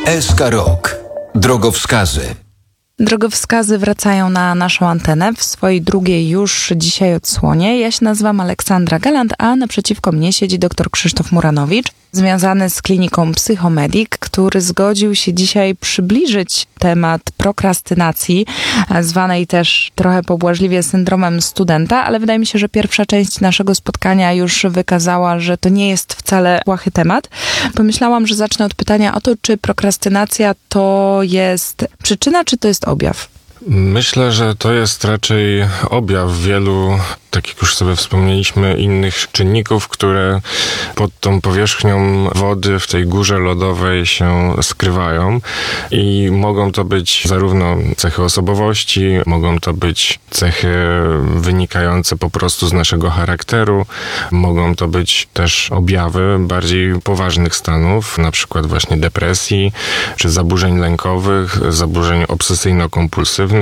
SK Rok. Drogowskazy. Drogowskazy wracają na naszą antenę w swojej drugiej już dzisiaj odsłonie. Ja się nazywam Aleksandra Galant, a naprzeciwko mnie siedzi dr Krzysztof Muranowicz, związany z kliniką Psychomedik, który zgodził się dzisiaj przybliżyć temat prokrastynacji, zwanej też trochę pobłażliwie syndromem studenta, ale wydaje mi się, że pierwsza część naszego spotkania już wykazała, że to nie jest wcale błahy temat. Pomyślałam, że zacznę od pytania o to, czy prokrastynacja to jest przyczyna, czy to jest objaw? Myślę, że to jest raczej objaw wielu, tak jak już sobie wspomnieliśmy, innych czynników, które pod tą powierzchnią wody w tej górze lodowej się skrywają i mogą to być zarówno cechy osobowości, mogą to być cechy wynikające po prostu z naszego charakteru, mogą to być też objawy bardziej poważnych stanów, na przykład właśnie depresji, czy zaburzeń lękowych, zaburzeń obsesyjno-kompulsywnych,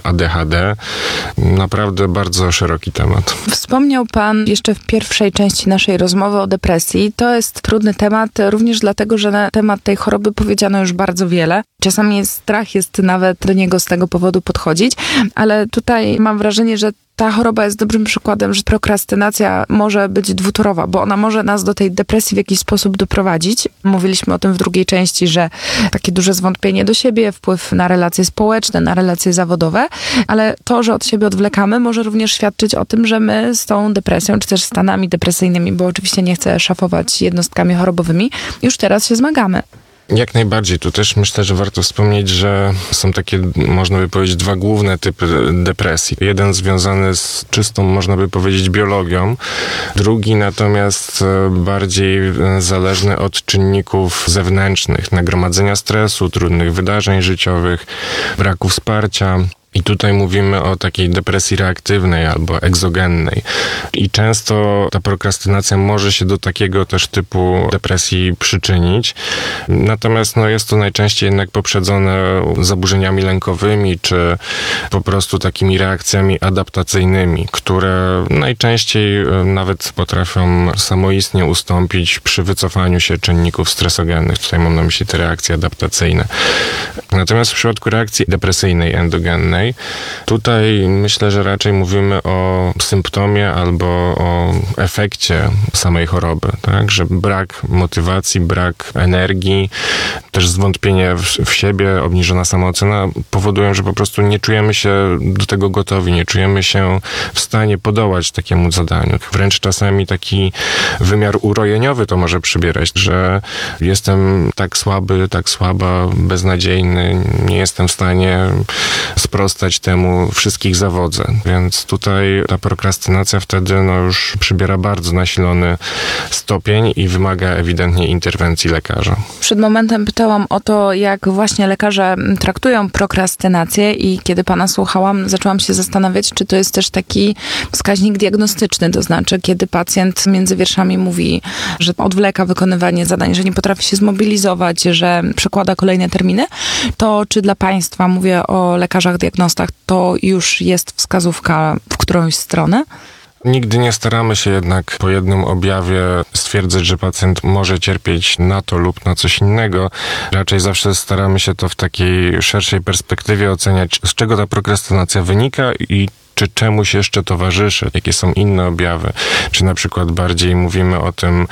ADHD. Naprawdę bardzo szeroki temat. Wspomniał Pan jeszcze w pierwszej części naszej rozmowy o depresji. To jest trudny temat, również dlatego, że na temat tej choroby powiedziano już bardzo wiele. Czasami strach jest nawet do niego z tego powodu podchodzić, ale tutaj mam wrażenie, że ta choroba jest dobrym przykładem, że prokrastynacja może być dwutorowa, bo ona może nas do tej depresji w jakiś sposób doprowadzić. Mówiliśmy o tym w drugiej części, że takie duże zwątpienie do siebie, wpływ na relacje społeczne, na relacje zawodowe, ale to, że od siebie odwlekamy, może również świadczyć o tym, że my z tą depresją, czy też stanami depresyjnymi, bo oczywiście nie chcę szafować jednostkami chorobowymi, już teraz się zmagamy. Jak najbardziej. Tu też myślę, że warto wspomnieć, że są takie, można by powiedzieć, dwa główne typy depresji. Jeden związany z czystą, można by powiedzieć, biologią. Drugi natomiast bardziej zależny od czynników zewnętrznych, nagromadzenia stresu, trudnych wydarzeń życiowych, braku wsparcia. I tutaj mówimy o takiej depresji reaktywnej albo egzogennej. I często ta prokrastynacja może się do takiego też typu depresji przyczynić. Natomiast jest to najczęściej jednak poprzedzone zaburzeniami lękowymi, czy po prostu takimi reakcjami adaptacyjnymi, które najczęściej nawet potrafią samoistnie ustąpić przy wycofaniu się czynników stresogennych. Tutaj mam na myśli te reakcje adaptacyjne. Natomiast w przypadku reakcji depresyjnej, endogennej, tutaj myślę, że raczej mówimy o symptomie albo o efekcie samej choroby, tak? Że brak motywacji, brak energii, też zwątpienie w siebie, obniżona samoocena powodują, że po prostu nie czujemy się do tego gotowi, nie czujemy się w stanie podołać takiemu zadaniu. Wręcz czasami taki wymiar urojeniowy to może przybierać, że jestem tak słaby, tak słaba, beznadziejny, nie jestem w stanie sprostać temu, wszystkich zawodzę. Więc tutaj ta prokrastynacja wtedy już przybiera bardzo nasilony stopień i wymaga ewidentnie interwencji lekarza. Przed momentem pytałam o to, jak właśnie lekarze traktują prokrastynację i kiedy Pana słuchałam, zaczęłam się zastanawiać, czy to jest też taki wskaźnik diagnostyczny, to znaczy, kiedy pacjent między wierszami mówi, że odwleka wykonywanie zadań, że nie potrafi się zmobilizować, że przekłada kolejne terminy, to czy dla Państwa, mówię o lekarzach diagnostach, to już jest wskazówka w którąś stronę? Nigdy nie staramy się jednak po jednym objawie stwierdzać, że pacjent może cierpieć na to lub na coś innego. Raczej zawsze staramy się to w takiej szerszej perspektywie oceniać, z czego ta prokrastynacja wynika i czy czemuś jeszcze towarzyszy, jakie są inne objawy. Czy na przykład bardziej mówimy o tym,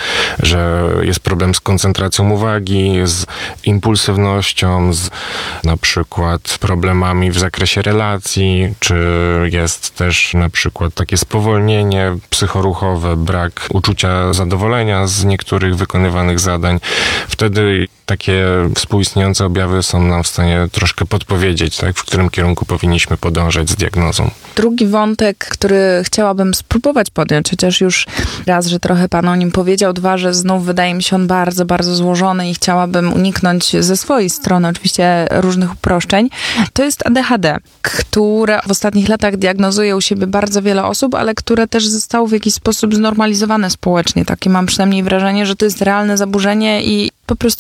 że jest problem z koncentracją uwagi, z impulsywnością, z na przykład problemami w zakresie relacji, czy jest też na przykład takie spowolnienie psychoruchowe, brak uczucia zadowolenia z niektórych wykonywanych zadań. Wtedy takie współistniejące objawy są nam w stanie troszkę podpowiedzieć, tak, w którym kierunku powinniśmy podążać z diagnozą. Drugi wątek, który chciałabym spróbować podjąć, chociaż już raz, że trochę Pan o nim powiedział, dwa, że znów wydaje mi się on bardzo, bardzo złożony i chciałabym uniknąć ze swojej strony oczywiście różnych uproszczeń, to jest ADHD, które w ostatnich latach diagnozuje u siebie bardzo wiele osób, ale które też zostało w jakiś sposób znormalizowane społecznie. Takie mam przynajmniej wrażenie, że to jest realne zaburzenie i po prostu